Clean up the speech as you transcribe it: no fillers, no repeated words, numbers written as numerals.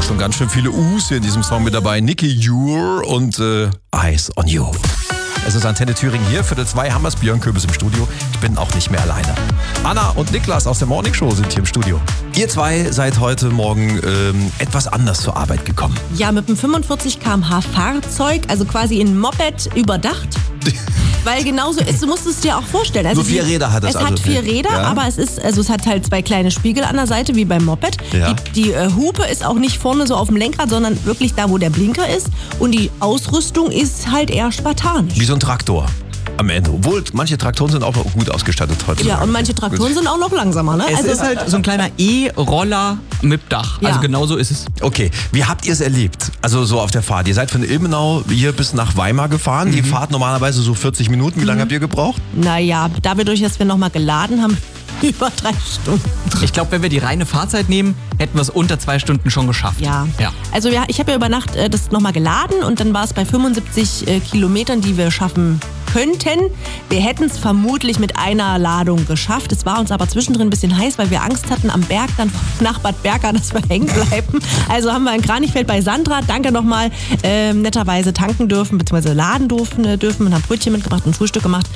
schon ganz schön viele U's hier in diesem Song mit dabei. Nicky Jure und Eyes on You. Es ist Antenne Thüringen hier, Viertel 2, haben wir's, Björn Köbis im Studio. Ich bin auch nicht mehr alleine. Anna und Niklas aus der Morning Show sind hier im Studio. Ihr zwei seid heute Morgen etwas anders zur Arbeit gekommen. Ja, mit einem 45 km/h Fahrzeug, also quasi ein Moped überdacht. Weil genauso ist, du musst es dir auch vorstellen. Also Nur 4 Räder hat es also. Es hat 4 Räder, ja. Aber es hat halt 2 kleine Spiegel an der Seite, wie beim Moped. Ja. Die Hupe ist auch nicht vorne so auf dem Lenkrad, sondern wirklich da, wo der Blinker ist. Und die Ausrüstung ist halt eher spartanisch. Wie so ein Traktor am Ende. Obwohl, manche Traktoren sind auch gut ausgestattet heute. Ja, und manche Traktoren sind auch noch langsamer, ne? Es ist halt so ein kleiner E-Roller mit Dach. Ja. Also genau so ist es. Okay, wie habt ihr es erlebt? Also so auf der Fahrt. Ihr seid von Ilmenau hier bis nach Weimar gefahren. Die Fahrt normalerweise so 40 Minuten. Wie lange habt ihr gebraucht? Naja, dadurch, dass wir nochmal geladen haben, über 3 Stunden. Ich glaube, wenn wir die reine Fahrzeit nehmen, hätten wir es unter 2 Stunden schon geschafft. Ja. Also ja, ich habe ja über Nacht das nochmal geladen und dann war es bei 75 Kilometern, die wir schaffen könnten. Wir hätten es vermutlich mit einer Ladung geschafft. Es war uns aber zwischendrin ein bisschen heiß, weil wir Angst hatten am Berg dann nach Bad Berka, dass wir hängen bleiben. Also haben wir in Kranichfeld bei Sandra, danke nochmal, netterweise tanken dürfen, beziehungsweise laden dürfen und haben Brötchen mitgebracht und Frühstück gemacht.